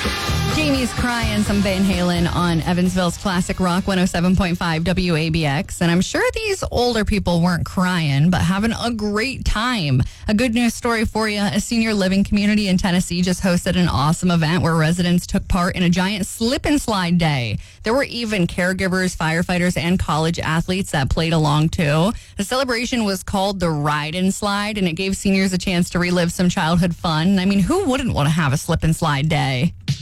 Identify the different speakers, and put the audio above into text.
Speaker 1: Jamie's crying some Van Halen on Evansville's classic rock 107.5 WABX. And I'm sure these older people weren't crying, but having a great time. A good news story for you. A senior living community in Tennessee just hosted an awesome event where residents took part in a giant slip and slide day. There were even caregivers, firefighters, and college athletes that played along too. The celebration was called the Ride and Slide, and it gave seniors a chance to relive some childhood fun. I mean, who wouldn't want to have a slip and slide day?